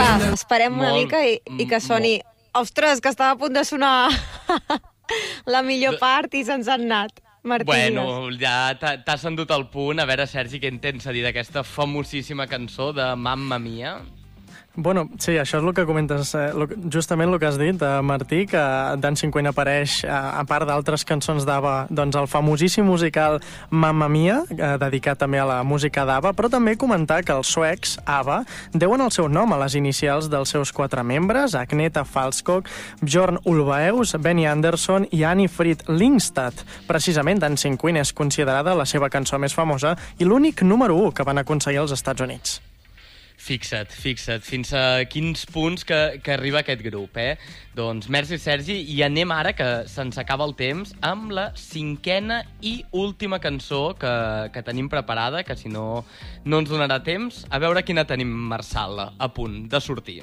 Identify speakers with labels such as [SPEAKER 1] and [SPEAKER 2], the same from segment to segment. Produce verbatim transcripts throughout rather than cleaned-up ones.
[SPEAKER 1] Vinga, esperem una
[SPEAKER 2] Molt,
[SPEAKER 1] mica i, i que soni... Ostres, que estava a punt de sonar la millor part i se'ns han anat. Martí,
[SPEAKER 2] Bueno,
[SPEAKER 1] digues.
[SPEAKER 2] ja t'ha- t'has endut el punt. A veure, Sergi, què en tens a dir d'aquesta famosíssima cançó de Mamma Mia?
[SPEAKER 3] Bueno, sí, això és el que comentes, eh, lo, justament el que has dit, eh, Martí, que Dancing Queen apareix, eh, a part d'altres cançons d'ABBA, doncs el famosíssim musical Mamma Mia, eh, dedicat també a la música d'ABBA, però també comentar que els suecs, ABBA, deuen el seu nom a les inicials dels seus quatre membres, Agneta Falskog, Björn Ulvaeus, Benny Andersson i Annie Frid Lyngstad. Precisament, Dancing Queen és considerada la seva cançó més famosa i l'únic número u que van aconseguir als Estats Units.
[SPEAKER 2] Fixa't, fixa't, fins a quins punts que, que arriba aquest grup, eh? Doncs merci, Sergi, i anem ara, que se'ns acaba el temps, amb la cinquena i última cançó que, que tenim preparada, que si no, no ens donarà temps. A veure quina tenim, Marçal, a punt de sortir.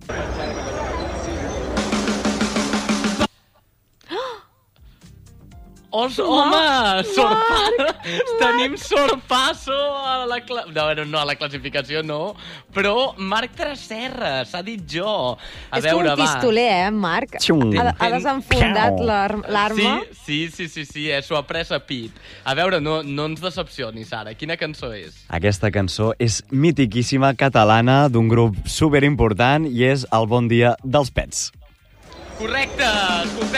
[SPEAKER 2] Os, home, sorpa... tenim sorpasso a la, cla... no, no, a la classificació no, però Marc Tresserra, s'ha dit jo. A
[SPEAKER 1] és
[SPEAKER 2] veure,
[SPEAKER 1] com un pistoler, eh, Marc? Ha, ha desenfundat l'arma.
[SPEAKER 2] Sí, sí, sí, sí, sí, eh, s'ho ha pres a pit. A veure, no, no ens decepcionis, Sara. Quina cançó és?
[SPEAKER 4] Aquesta cançó és mitiquíssima, catalana, d'un grup superimportant, i és El bon dia dels Pets.
[SPEAKER 2] Correcte! Escoltem